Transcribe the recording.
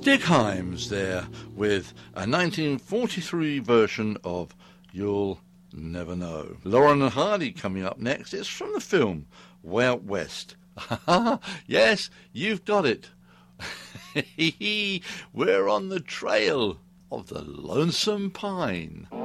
Dick Hymes there with a 1943 version of You'll Never Know. Lauren and Hardy coming up next. It's from the film Way Out West. Yes, you've got it. We're on the trail of the Lonesome Pine.